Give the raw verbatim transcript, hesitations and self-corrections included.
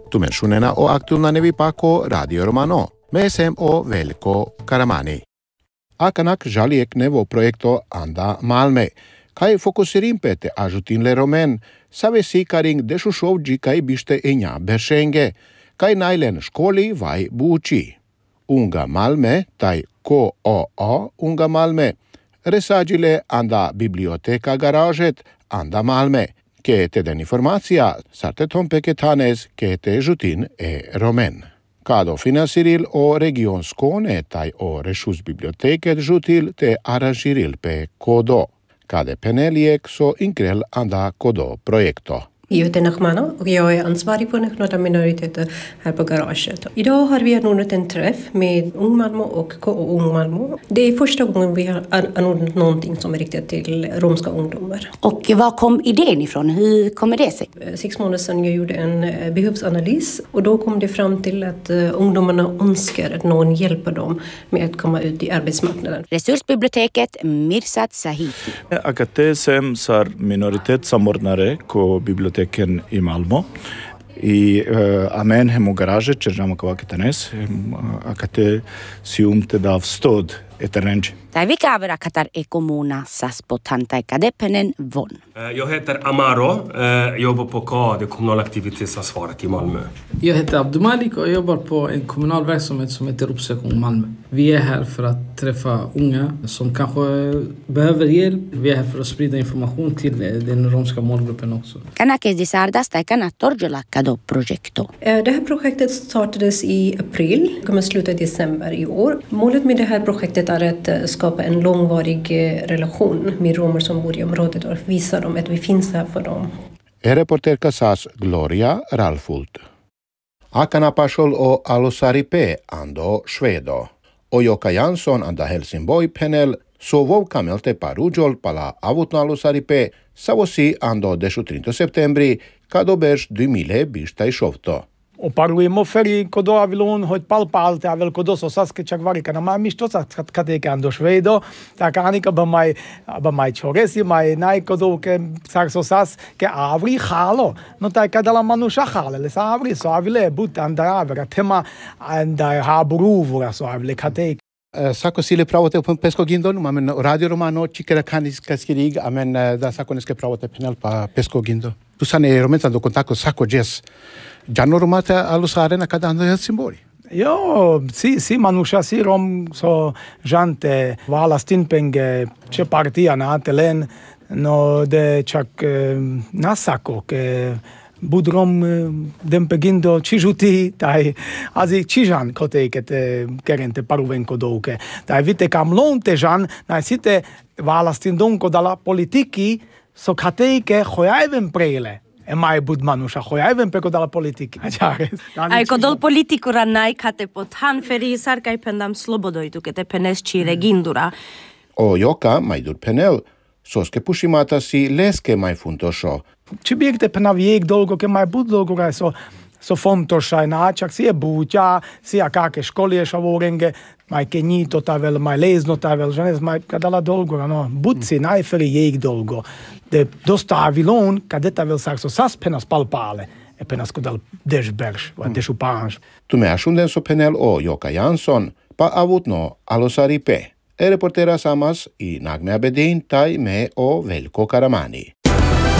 Tu menšunena o aktualna nevi pako Radio Romano. Mesem o Veljko Karamani. Akanak žalijek nevo projekto Anda Malme. Kaj fokusirim pete ajutin le romen, save si karing dešušovđi kaj bište enja beršenge, kaj najlen školi vaj buči. Unga Malme, taj ko o o Unga Malme, resađile anda biblioteka garažet Anda Malme, ke te den informacija sarte tompeke tanes ke te žutin e romen. Kado finansiril o region Skåne taj o rešus biblioteket žutil te aranžiril pe kodo. Kade penelijek so inkrel anda kodo projekto. Jag heter Nachmana och jag är ansvarig på nationella minoriteter här på garaget. Idag har vi anordnat en träff med Ung Malmö och K O Ung Malmö. Det är första gången vi har anordnat någonting som är riktat till romska ungdomar. Och var kom idén ifrån? Hur kommer det sig? Sex månader sedan jag gjorde en behovsanalys och då kom det fram till att ungdomarna önskar att någon hjälper dem med att komma ut i arbetsmarknaden. Resursbiblioteket Mirsad Sahiti. Akate sem sar minoritetssamordnare ko biblioteket i Malmö. I uh, amen hemu garaže, čeržamo kavake tanes, akate sium te dav stod eterenj. Tai vika vera katar e kommuna saspotan tai kadepenen von. Jag heter Amaro, jobbar på K A, det kommunala aktivitetsansvaret i Malmö. Jag heter Abdumalik och jobbar på en kommunal verksamhet som heter Uppsökning Malmö. Vi är här för att träffa unga som kanske behöver hjälp. Vi är här för att sprida information till den romska målgruppen också. Kanakes disardas tai kana torjola kado projekto. Det här projektet startades i april, kommer sluta i december i år. Målet med det här projektet är att skapa en långvarig relation med romer som bor i området och visa dem att vi finns här för dem. Reporter Kasas Gloria Ralfult. Akana pasol o Alosaripe ando Švedo. O Joka Jansson anda Helsingborg panel sovov kamelte parujol pala avutno Alosaripe savosi ando dešutrinto septembri kado berš dvimile bištaj šovto. O parujemo feri kodo avilon hojt palpalte avel kodo sosaske čakvarika na maj mišto sa kateke ando Švedo, tak anika ba maj ba maj čoresi maj naj kodo ke sak sosas ke avri halo. No taj kadala manusha hale le sa avri so avile but anda avra tema anda habruvura so avile kateke. Sako sile pravote po Pesko Gindon, amen Radio Romano čikera kanis kaskirig, amen da sako neske pravote penal pa Pesko Gindo. Tu sane romentando contacto sako jazz. Gianno romate Alosarena kada ando Helsingborg. Jo, si si manusha si rom so jante vala stinpenge che partia na atelen no de chak nasako ke budrom dempegindo chijuti tai azi chijan koteket kerente paruvenko douke tai vite kamlonte jan na site vala stindonko dalla politiki so kateke khoyaiven prele. E mai bud manusha khoyaiven peko dalla politiki. Ai kodol politikura nai kate pot han feri sarkai pendam slobodoitu kete penes chire gindura. O joka mai dur penel soske pushimata si leske mai funtosho. Ci biegte penavieg dolgo ke mai bud dolgo ga so so fontosha na chak si e buja si akake školije shavorenge mai kenito tavel mai lezno tavel janes mai kadala dolgo no butsi nai feri jeg dolgo. De dosta avilon kadeta vel sakso sas penas palpale e penas kodal deshbersh va deshupanj. Tu me ashunden so penel o Joka Jansson pa avutno Alosaripe. E reportera samas i Nagme Abedin tai me o Veljko Karamani.